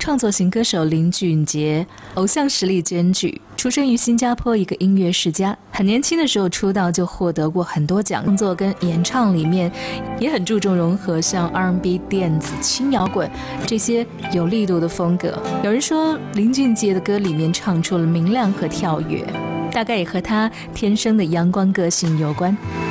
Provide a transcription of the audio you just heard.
创作型歌手林俊杰，偶像实力兼具，出生于新加坡一个音乐世家，很年轻的时候出道就获得过很多奖。工作跟演唱里面也很注重融合像 R&B、电子、轻摇滚这些有力度的风格。有人说林俊杰的歌里面唱出了明亮和跳跃，大概也和他天生的阳光个性有关。